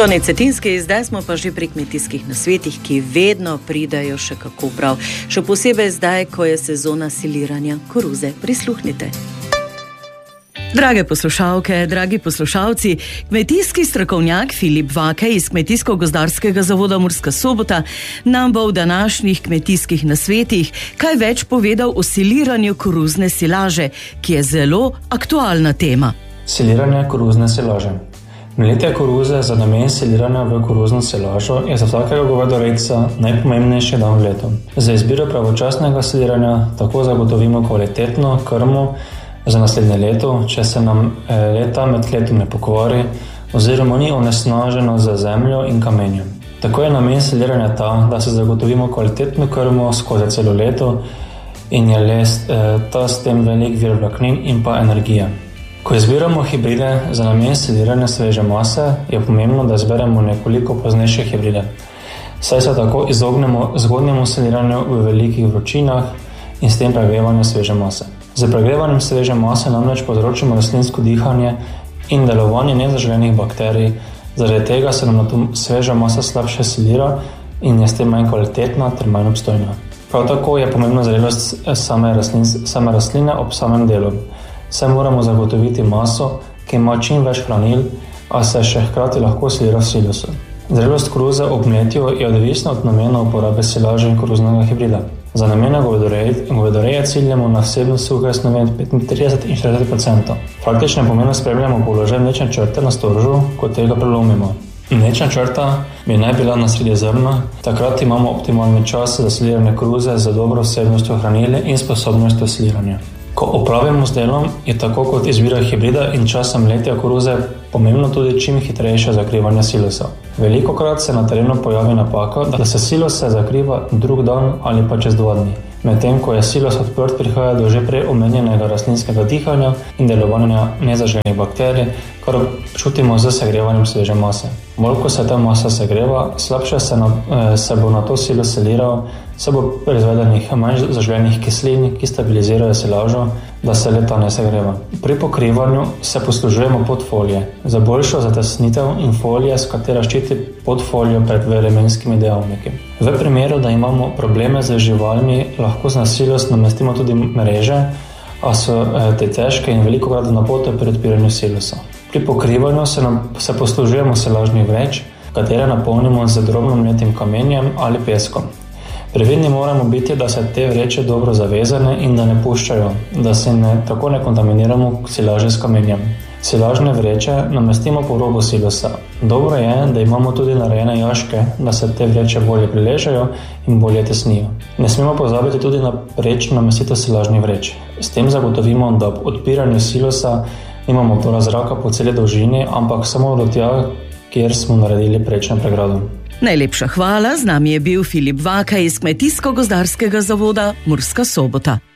Toni Cetinski, zdaj smo pa že pri kmetijskih nasvetih, ki vedno pridajo še kako prav. Še posebej zdaj, ko je sezona siliranja koruze. Prisluhnite. Drage poslušalke, dragi poslušalci, kmetijski strokovnjak Filip Vakej iz Kmetijsko-gozdarskega zavoda Murska Sobota nam bo v današnjih kmetijskih nasvetih kaj več povedal o siliranju koruzne silaže, ki je zelo aktualna tema. Siliranje koruzne silaže. Mletje koruze za namen siliranja v koruzno silažo je za vsakega govedorejca najpomembnejši dan v letu. Za izbiro pravočasnega siliranja tako zagotovimo kvalitetno krmo za naslednje leto, če se nam leta med letom ne pokvari oziroma ni onesnaženo z zemljo in kamenjem. Tako je namen siliranja ta, da se zagotovimo kvalitetno krmo skozi celo leto in je les ta s tem velik vir vlaknin in pa energije. Ko izbiramo hibride za namen siliranja sveže mase, je pomembno, da izberemo nekoliko poznejše hibride. Saj se tako izognemo zgodnjemu siliranju v velikih vročinah in s tem pregrevanju sveže mase. Z pregrevanjem sveže mase namreč povzročimo rastlinsko dihanje in delovanje nezaželenih bakterij, zaradi tega se nam nato sveža masa slabše silira in je s tem manj kvalitetna ter manj obstojna. Prav tako je pomembna zrelost same rastline ob samem delu. Saj moramo zagotoviti maso, ki ima čim več hranil, a se še hkrati lahko silira v silosu. Zrelost koruze ob mletju je odvisna od namena uporabe silaže in koruznega hibrida. Za namene govedoreje ciljamo na vsebnost suhe snovi 35 in 40%. Praktično pomembno spremljamo položaj mlečne črte na storžu, ko tega prelomimo. Mlečna črta bi naj bila na sredi zrna, takrat imamo optimalni čas za siliranje koruze z dobro vsebnostjo hranil in sposobnostjo siliranja. Ko opravimo z delom, je tako kot izbira hibrida in časa mletja koruze pomembno tudi čim hitrejše zakrivanje silosa. Velikokrat se na terenu pojavi napaka, da se silos zakriva drug dan ali pa čez 2 dni. Medtem ko je silos odprt, prihaja do že prej omenjenega rastlinskega dihanja in delovanja nezaželenih bakterij, kar čutimo z segrevanjem sveže mase. Bolj ko se ta masa segreva, slabše se bo na to silos siliral, se bo proizvedenih manj zaželenih kislin, ki stabilizirajo silažo, da se leta ne segreva. Pri pokrivanju se poslužujemo podfolije za boljšo zatesnitev in folije, s katera ščiti podfolijo pred vremenskimi dejavniki. V primeru, da imamo probleme z živalmi, lahko na silos namestimo tudi mreže, a so te težke in velikokrat napote pri odpiranju silosa. Pri pokrivanju se poslužujemo silažnih vreč, katere napolnimo z drobno mletim kamenjem ali peskom. Previdni moramo biti, da se te vreče dobro zavezane in da ne puščajo, da se tako ne kontaminiramo silaže s kamenjem. Silažne vreče namestimo po robu silosa. Dobro je, da imamo tudi narejene jaške, da se te vreče bolje priležejo in bolje tesnijo. Ne smemo pozabiti tudi na prečno namestitev silažnih vreč. S tem zagotovimo, da ob odpiranju silosa imamo tola zraka po celi dolžini, ampak samo do tja, kjer smo naredili prečno pregrado. Najlepša hvala, z nami je bil Filip Vakej iz Kmetijsko-gozdarskega zavoda Murska Sobota.